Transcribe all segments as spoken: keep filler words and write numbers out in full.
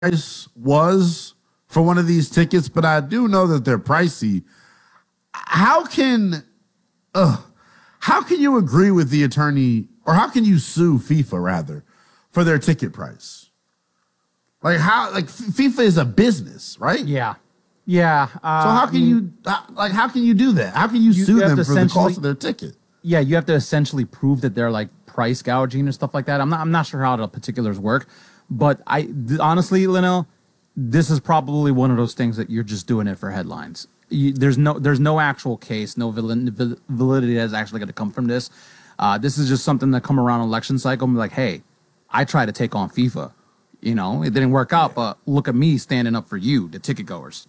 price was for one of these tickets, but I do know that they're pricey. How can, uh, how can you agree with the attorney, or how can you sue FIFA rather for their ticket price? Like how, like FIFA is a business, right? Yeah, yeah. Uh, so how can I mean, you, like, how can you do that? How can you, you sue you them for the cost of their ticket? Yeah, you have to essentially prove that they're like price gouging and stuff like that. I'm not, I'm not sure how the particulars work, but I th- honestly, Linnell, this is probably one of those things that you're just doing it for headlines. You, there's no, there's no actual case, no valid, validity that's actually going to come from this. Uh, this is just something that come around election cycle and be like, hey, I tried to take on FIFA. You know, it didn't work out, but look at me standing up for you, the ticket goers.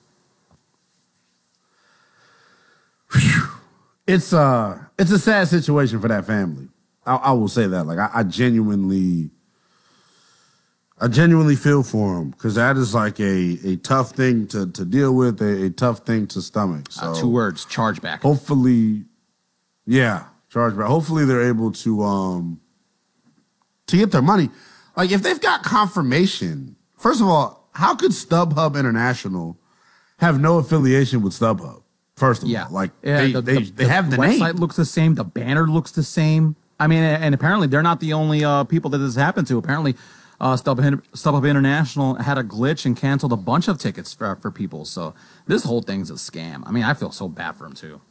Whew. It's uh, it's a sad situation for that family. I, I will say that. Like, I, I genuinely, I genuinely feel for them, because that is like a, a tough thing to, to deal with, a, a tough thing to stomach. So uh, two words: chargeback. Hopefully, yeah, chargeback. Hopefully, they're able to um to get their money. Like, if they've got confirmation, first of all, how could StubHub International have no affiliation with StubHub? First of yeah. all, like yeah, they, the, they, the, they have the, the name. website looks the same. The banner looks the same. I mean, and apparently they're not the only uh, people that this happened to. Apparently, uh, StubHub, StubHub International had a glitch and canceled a bunch of tickets for, for people. So this whole thing's a scam. I mean, I feel so bad for them too.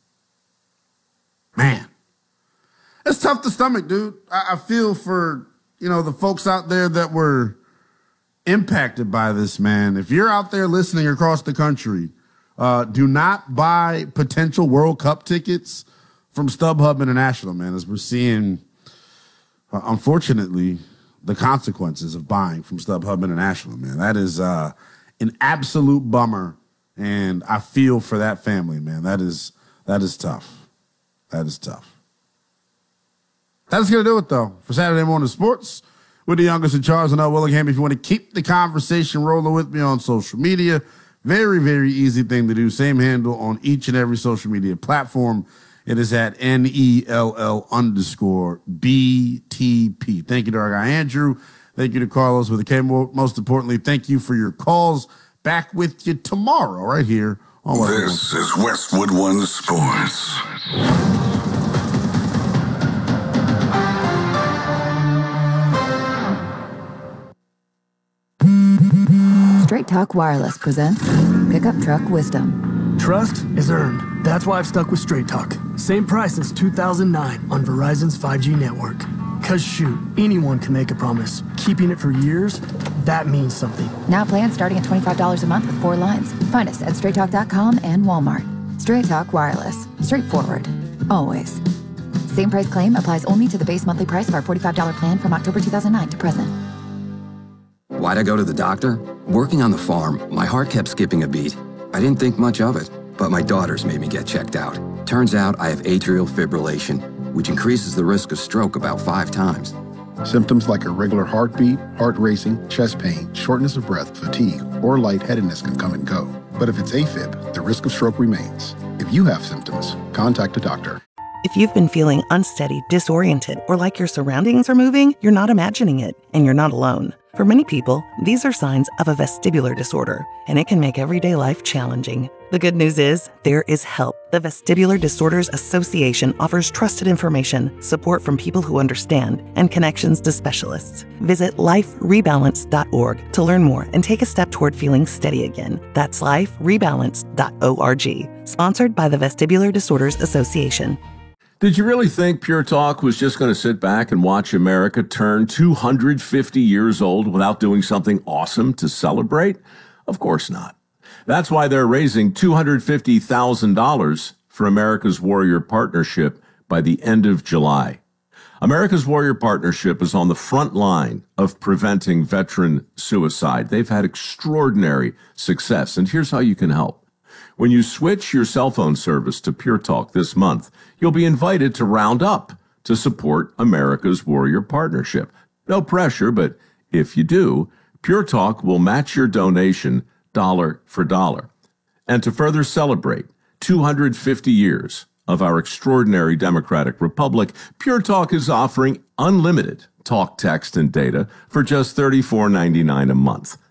Man, it's tough to stomach, dude. I, I feel for, you know, the folks out there that were impacted by this, man. If you're out there listening across the country, uh, do not buy potential World Cup tickets from StubHub International, man, as we're seeing, uh, unfortunately, the consequences of buying from StubHub International, man. That is uh, an absolute bummer, and I feel for that family, man. That is that is tough. That is tough. That's going to do it, though, for Saturday Morning Sports with the youngest in charge, Linnell Willingham. If you want to keep the conversation rolling with me on social media, very, very easy thing to do. Same handle on each and every social media platform. It is at N E L L underscore B T P. Thank you to our guy, Andrew. Thank you to Carlos with a K. Most importantly, thank you for your calls. Back with you tomorrow right here on Westwood. This is Westwood One Sports. Straight Talk Wireless presents Pickup Truck Wisdom. Trust is earned. That's why I've stuck with Straight Talk. Same price since two thousand nine on Verizon's five G network. Cause shoot, anyone can make a promise. Keeping it for years, that means something. Now plans starting at twenty-five dollars a month with four lines. Find us at straight talk dot com and Walmart. Straight Talk Wireless. Straightforward. Always. Same price claim applies only to the base monthly price of our forty-five dollars plan from October two thousand nine to present. Why'd I go to the doctor? Working on the farm, my heart kept skipping a beat. I didn't think much of it, but my daughters made me get checked out. Turns out I have atrial fibrillation, which increases the risk of stroke about five times. Symptoms like irregular heartbeat, heart racing, chest pain, shortness of breath, fatigue, or lightheadedness can come and go. But if it's AFib, the risk of stroke remains. If you have symptoms, contact a doctor. If you've been feeling unsteady, disoriented, or like your surroundings are moving, you're not imagining it, and you're not alone. For many people, these are signs of a vestibular disorder, and it can make everyday life challenging. The good news is, there is help. The Vestibular Disorders Association offers trusted information, support from people who understand, and connections to specialists. Visit life rebalance dot org to learn more and take a step toward feeling steady again. That's life rebalance dot org. Sponsored by the Vestibular Disorders Association. Did you really think Pure Talk was just going to sit back and watch America turn two hundred fifty years old without doing something awesome to celebrate? Of course not. That's why they're raising two hundred fifty thousand dollars for America's Warrior Partnership by the end of July. America's Warrior Partnership is on the front line of preventing veteran suicide. They've had extraordinary success, and here's how you can help. When you switch your cell phone service to Pure Talk this month, you'll be invited to round up to support America's Warrior Partnership. No pressure, but if you do, Pure Talk will match your donation dollar for dollar. And to further celebrate two hundred fifty years of our extraordinary democratic republic, Pure Talk is offering unlimited talk, text, and data for just thirty-four ninety-nine a month.